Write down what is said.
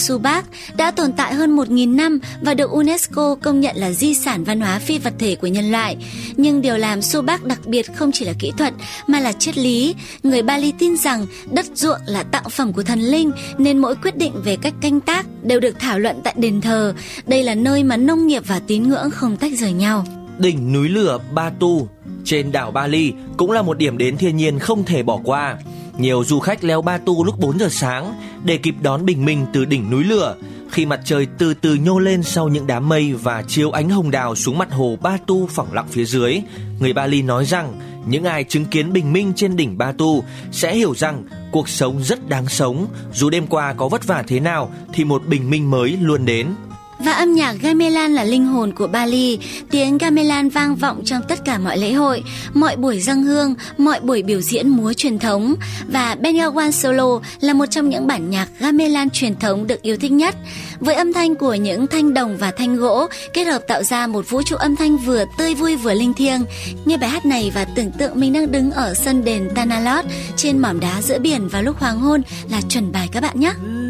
Subak đã tồn tại hơn 1.000 năm và được UNESCO công nhận là di sản văn hóa phi vật thể của nhân loại. Nhưng điều làm Subak đặc biệt không chỉ là kỹ thuật mà là triết lý. Người Bali tin rằng đất ruộng là tặng phẩm của thần linh, nên mỗi quyết định về cách canh tác đều được thảo luận tại đền thờ. Đây là nơi mà nông nghiệp và tín ngưỡng không tách rời nhau. Đỉnh núi lửa Batu trên đảo Bali cũng là một điểm đến thiên nhiên không thể bỏ qua. Nhiều du khách leo Batu lúc 4 giờ sáng để kịp đón bình minh từ đỉnh núi lửa. Khi mặt trời từ từ nhô lên sau những đám mây và chiếu ánh hồng đào xuống mặt hồ Batu phẳng lặng phía dưới, người Bali nói rằng những ai chứng kiến bình minh trên đỉnh Batu sẽ hiểu rằng cuộc sống rất đáng sống. Dù đêm qua có vất vả thế nào thì một bình minh mới luôn đến. Và âm nhạc gamelan là linh hồn của Bali. Tiếng gamelan vang vọng trong tất cả mọi lễ hội, mọi buổi dâng hương, mọi buổi biểu diễn múa truyền thống. Và Bengawan Solo là một trong những bản nhạc gamelan truyền thống được yêu thích nhất. Với âm thanh của những thanh đồng và thanh gỗ kết hợp tạo ra một vũ trụ âm thanh vừa tươi vui vừa linh thiêng. Nghe bài hát này và tưởng tượng mình đang đứng ở sân đền Tanah Lot trên mỏm đá giữa biển vào lúc hoàng hôn là chuẩn bài các bạn nhé.